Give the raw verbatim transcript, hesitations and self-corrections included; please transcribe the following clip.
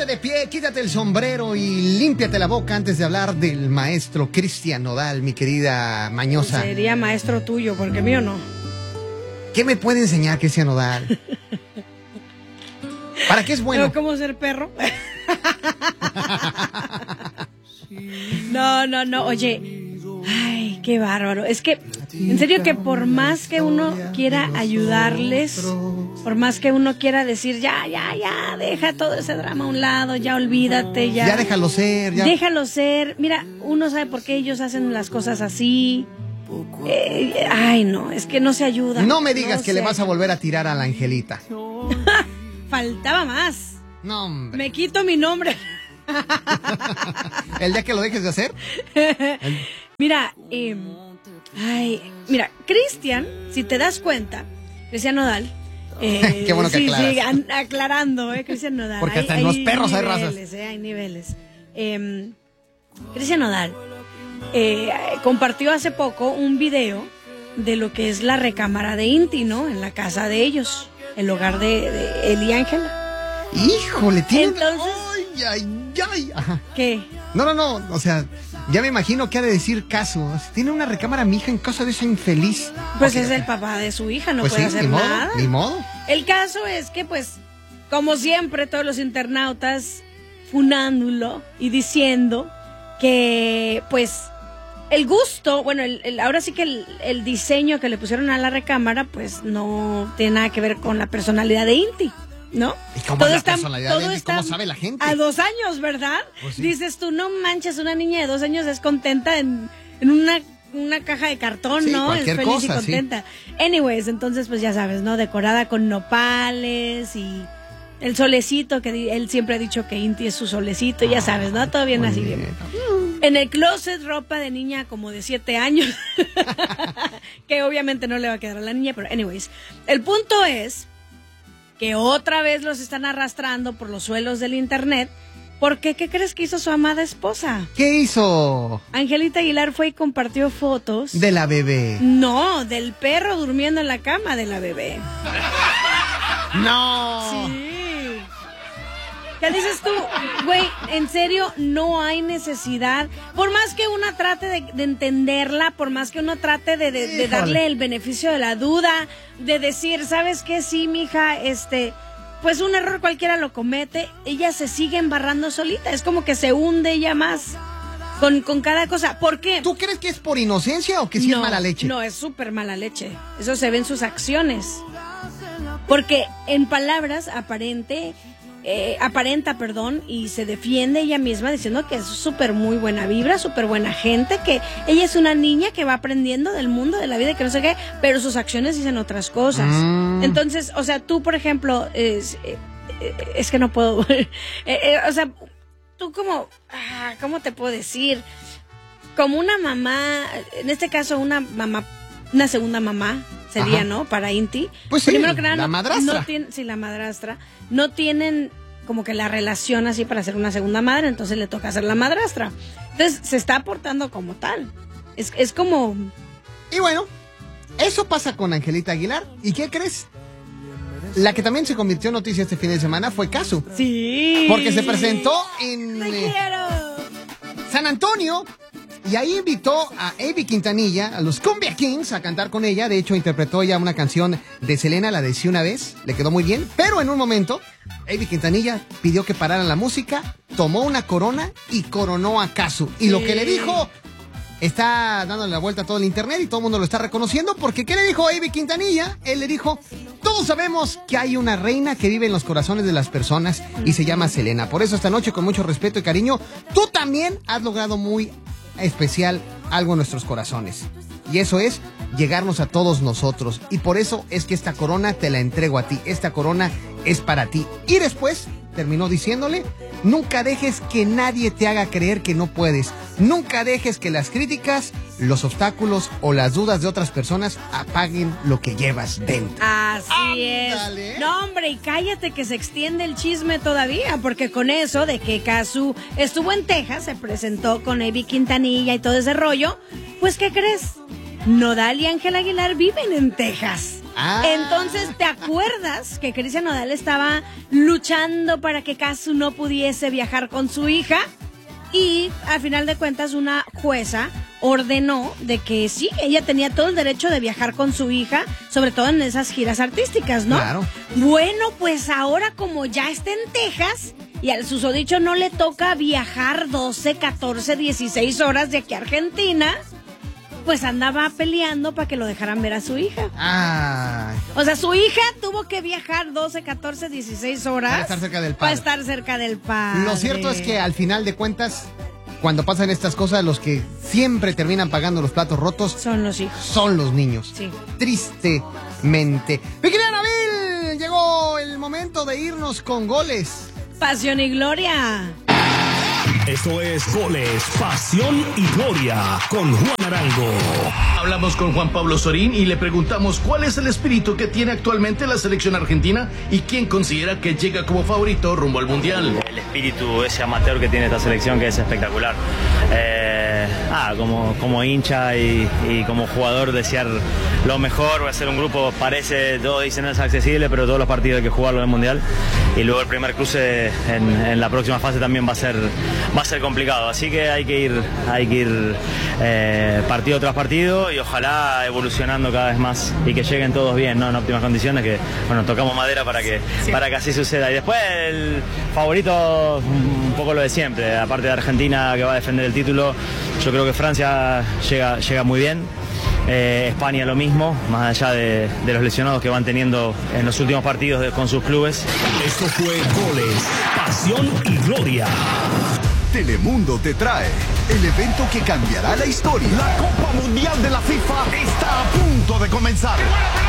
Ponte de pie, quítate el sombrero y límpiate la boca antes de hablar del maestro Cristian Nodal, mi querida mañosa. Sería maestro tuyo, porque mío no. ¿Qué me puede enseñar Cristian Nodal? ¿Para qué es bueno? ¿No, ¿Cómo ser perro? No, no, no, oye. Ay, qué bárbaro. Es que, en serio que por más que uno quiera ayudarles, por más que uno quiera decir, ya, ya, ya, deja todo ese drama a un lado, ya olvídate, ya. Ya déjalo ser, ya. Déjalo ser. Mira, uno sabe por qué ellos hacen las cosas así. Eh, ay, no, es que no se ayuda. No me digas no que le vas a volver a tirar a la Angelita. Faltaba más. No, hombre. Me quito mi nombre. ¿El día que lo dejes de hacer? El... Mira, eh, ay, mira, Cristian, si te das cuenta, Cristian Nodal. Eh, Qué bueno que sí, aclaras. sí, an, aclarando, eh, Cristian Nodal. Porque hasta hay, en los hay perros hay niveles, razas. Eh, hay niveles. Eh, Cristian Nodal eh, compartió hace poco un video de lo que es la recámara de Inti, ¿no? En la casa de ellos, el hogar de, de él y Ángela. Híjole, tiene... Entonces... Ay, ay, ay. Ajá. ¿Qué? No, no, no, o sea, ya me imagino que ha de decir caso. Tiene una recámara mi hija en casa de esa infeliz. Pues okay, es okay. el papá de su hija, no pues puede sí, hacer ni modo, nada. Ni modo. El caso es que, pues, como siempre, todos los internautas funándolo y diciendo que, pues, el gusto, bueno, el, el, ahora sí que el, el diseño que le pusieron a la recámara, pues, no tiene nada que ver con la personalidad de Inti, ¿no? ¿Y cómo todo es la está, personalidad todo de Inti? está ¿Cómo sabe la gente? A dos años, ¿verdad? Pues sí. Dices tú, no manches, una niña de dos años es contenta en, en una... una caja de cartón, sí, ¿no? Es feliz cosa, y contenta. Sí. Anyways, entonces pues ya sabes, ¿no? Decorada con nopales y el solecito, que él siempre ha dicho que Inti es su solecito, ya sabes, ¿no? Todo bien así bien. bien. En el closet, ropa de niña como de siete años, que obviamente no le va a quedar a la niña, pero anyways. El punto es que otra vez los están arrastrando por los suelos del internet. ¿Por qué? ¿Qué crees que hizo su amada esposa? ¿Qué hizo? Angelita Aguilar fue y compartió fotos. De la bebé. No, del perro durmiendo en la cama de la bebé. No. Sí. ¿Qué dices tú? Güey, en serio, no hay necesidad. Por más que uno trate de, de entenderla, por más que uno trate de, de, de darle el beneficio de la duda, de decir, ¿sabes qué? Sí, mija, este... pues un error cualquiera lo comete, ella se sigue embarrando solita, es como que se hunde ella más con, con cada cosa. ¿Por qué? ¿Tú crees que es por inocencia o que sí no, es mala leche? No, es súper mala leche, eso se ve en sus acciones, porque en palabras aparente, eh, aparenta, perdón, y se defiende ella misma diciendo que es súper muy buena vibra, súper buena gente, que ella es una niña que va aprendiendo del mundo, de la vida, que no sé qué, pero sus acciones dicen otras cosas. Mm. Entonces, o sea, tú, por ejemplo, es, es que no puedo, eh, eh, o sea, tú como, ah, ¿cómo te puedo decir? Como una mamá, en este caso una mamá, una segunda mamá sería, ajá, ¿no? Para Inti. Pues sí, primero que nada, la no, madrastra. No tiene, sí, la madrastra. No tienen como que la relación así para ser una segunda madre, entonces le toca ser la madrastra. Entonces se está portando como tal. Es, es como... Y bueno, eso pasa con Angelita Aguilar. ¿Y qué crees? La que también se convirtió en noticia este fin de semana fue Casu. Sí. Porque se presentó en ¡Te quiero! San Antonio. Y ahí invitó a Avi Quintanilla, a los Cumbia Kings, a cantar con ella. De hecho, interpretó ya una canción de Selena, la de Sí Una Vez. Le quedó muy bien. Pero en un momento, Avi Quintanilla pidió que pararan la música, tomó una corona y coronó a Casu. Y sí, lo que le dijo está dándole la vuelta a todo el internet y todo el mundo lo está reconociendo. Porque ¿qué le dijo Avi Quintanilla? Él le dijo, todos sabemos que hay una reina que vive en los corazones de las personas y se llama Selena. Por eso esta noche, con mucho respeto y cariño, tú también has logrado muy especial algo en nuestros corazones, y eso es llegarnos a todos nosotros, y por eso es que esta corona te la entrego a ti, esta corona es para ti. Y después terminó diciéndole, nunca dejes que nadie te haga creer que no puedes, nunca dejes que las críticas, los obstáculos o las dudas de otras personas apaguen lo que llevas dentro. Así es. No, hombre, y cállate que se extiende el chisme todavía, porque con eso de que Casu estuvo en Texas, se presentó con Avi Quintanilla y todo ese rollo, pues ¿qué crees? Nodal y Ángela Aguilar viven en Texas. Ah. Entonces, ¿te acuerdas que Cristian Nodal estaba luchando para que Casu no pudiese viajar con su hija? Y al final de cuentas una jueza ordenó de que sí, ella tenía todo el derecho de viajar con su hija, sobre todo en esas giras artísticas, ¿no? Claro. Bueno, pues ahora como ya está en Texas y al susodicho no le toca viajar doce, catorce, dieciséis horas de aquí a Argentina, pues andaba peleando para que lo dejaran ver a su hija. Ay. O sea, su hija tuvo que viajar doce, catorce, dieciséis horas Para estar cerca del padre. Para estar cerca del padre. Lo cierto es que al final de cuentas, cuando pasan estas cosas, los que siempre terminan pagando los platos rotos son los hijos. Son los niños. Sí. Tristemente. Mi querida Nabil, llegó el momento de irnos con goles. Pasión y gloria. Esto es Goles, Pasión y Gloria con Juan Arango. Hablamos con Juan Pablo Sorín y le preguntamos cuál es el espíritu que tiene actualmente la selección argentina y quién considera que llega como favorito rumbo al Mundial. El espíritu ese amateur que tiene esta selección, que es espectacular. Eh, ah, como, como hincha y, y como jugador, desear lo mejor. Va a ser un grupo, parece, todos dicen es accesible, pero todos los partidos hay que jugarlo en el Mundial. Y luego el primer cruce en, en la próxima fase también va a ser, va a ser complicado. Así que hay que ir, hay que ir eh, partido tras partido y ojalá evolucionando cada vez más y que lleguen todos bien, ¿no? En óptimas condiciones, que bueno, tocamos madera para que, sí. para que así suceda. Y después el favorito, un poco lo de siempre, aparte de Argentina que va a defender el título, yo creo que Francia llega, llega muy bien. Eh, España lo mismo, más allá de, de los lesionados que van teniendo en los últimos partidos de, con sus clubes. Esto fue Goles, Pasión y Gloria. Telemundo te trae el evento que cambiará la historia. La Copa Mundial de la FIFA está a punto de comenzar.